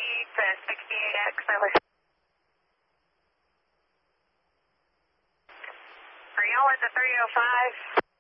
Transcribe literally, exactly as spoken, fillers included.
to sixty-eight X, over. Are y'all at the three oh five?